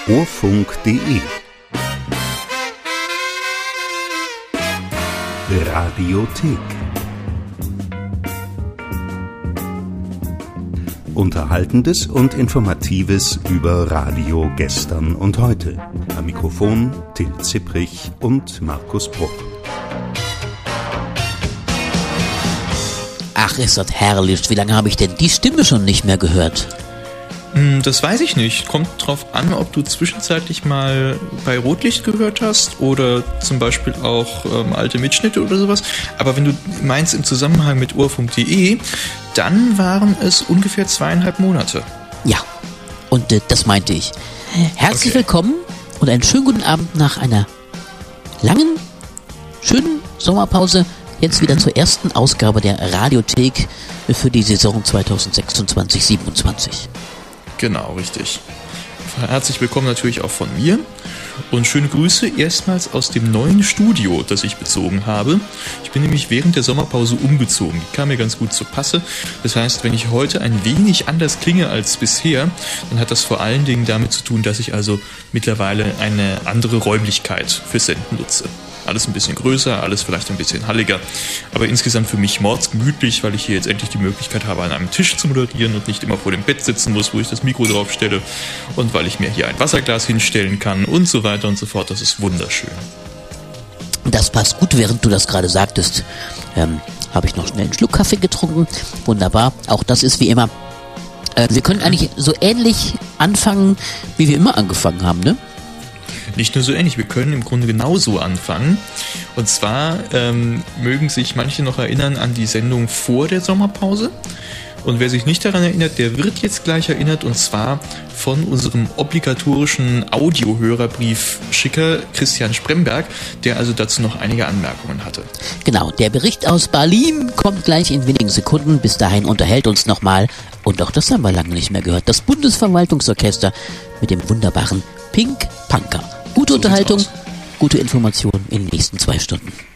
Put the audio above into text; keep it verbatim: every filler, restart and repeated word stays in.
Urfunk punkt de Radiothek. Unterhaltendes und Informatives über Radio gestern und heute. Am Mikrofon Till Zipprich und Markus Bruck. Ach, ist das herrlich. Wie lange habe ich denn die Stimme schon nicht mehr gehört? Das weiß ich nicht. Kommt drauf an, ob du zwischenzeitlich mal bei Rotlicht gehört hast oder zum Beispiel auch ähm, alte Mitschnitte oder sowas. Aber wenn du meinst im Zusammenhang mit Urfunk punkt de, dann waren es ungefähr zweieinhalb Monate. Ja, und äh, das meinte ich. Herzlich Okay. willkommen und einen schönen guten Abend nach einer langen, schönen Sommerpause. Jetzt wieder zur ersten Ausgabe der Radiothek für die Saison zweitausendsechsundzwanzig siebenundzwanzig. Genau, richtig. Herzlich willkommen natürlich auch von mir und schöne Grüße erstmals aus dem neuen Studio, das ich bezogen habe. Ich bin nämlich während der Sommerpause umgezogen. Die kam mir ganz gut zu Passe. Das heißt, wenn ich heute ein wenig anders klinge als bisher, dann hat das vor allen Dingen damit zu tun, dass ich also mittlerweile eine andere Räumlichkeit für Senden nutze. Alles ein bisschen größer, alles vielleicht ein bisschen halliger, aber insgesamt für mich mordsgemütlich, weil ich hier jetzt endlich die Möglichkeit habe, an einem Tisch zu moderieren und nicht immer vor dem Bett sitzen muss, wo ich das Mikro drauf stelle, und weil ich mir hier ein Wasserglas hinstellen kann und so weiter und so fort. Das ist wunderschön. Das passt gut, während du das gerade sagtest, ähm, habe ich noch schnell einen Schluck Kaffee getrunken. Wunderbar, auch das ist wie immer. Äh, wir können eigentlich so ähnlich anfangen, wie wir immer angefangen haben, ne? Nicht nur so ähnlich, wir können im Grunde genauso anfangen. Und zwar ähm, mögen sich manche noch erinnern an die Sendung vor der Sommerpause. Und wer sich nicht daran erinnert, der wird jetzt gleich erinnert, und zwar von unserem obligatorischen Audiohörerbriefschicker Christian Spremberg, der also dazu noch einige Anmerkungen hatte. Genau, der Bericht aus Berlin kommt gleich in wenigen Sekunden. Bis dahin unterhält uns nochmal, und auch das haben wir lange nicht mehr gehört, das Bundesverwaltungsorchester mit dem wunderbaren Pink Punker. Gute So sieht's Unterhaltung, aus. gute Informationen in den nächsten zwei Stunden.